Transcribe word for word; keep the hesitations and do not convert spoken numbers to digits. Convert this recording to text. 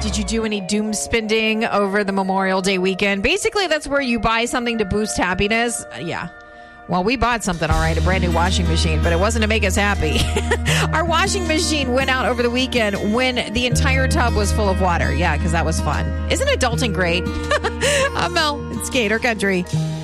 did you do any doom spending over the Memorial Day weekend? Basically, that's where you buy something to boost happiness. Uh, yeah. Well, we bought something, all right, a brand new washing machine, but it wasn't to make us happy. Our washing machine went out over the weekend when the entire tub was full of water. Yeah, because that was fun. Isn't adulting great? I'm Mel. It's Gator Country.